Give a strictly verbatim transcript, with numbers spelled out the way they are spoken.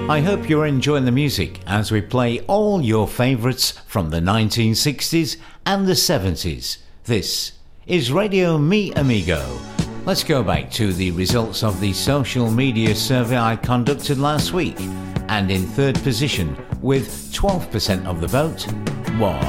I hope you're enjoying the music as we play all your favourites from the nineteen sixties and the seventies. This is Radio Mi Amigo. Let's go back to the results of the social media survey I conducted last week. And in third position, with twelve percent of the vote, was